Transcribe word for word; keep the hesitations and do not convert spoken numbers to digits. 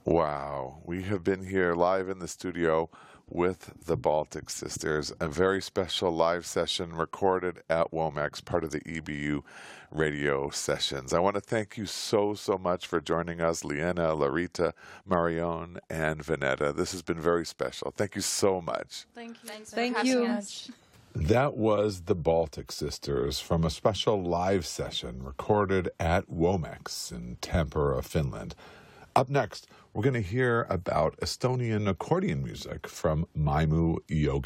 Wow, we have been here live in the studio with the Baltic Sisters, a very special live session recorded at Womax, part of the E B U radio sessions. I want to thank you so, so much for joining us, Leanna, Larita, Marion, and Vanetta. This has been very special. Thank you so much. Thank you. Thanks for Thank having you. us. That was the Baltic Sisters from a special live session recorded at Womax in Tampere, Finland. Up next, we're going to hear about Estonian accordion music from Maimu Yoga.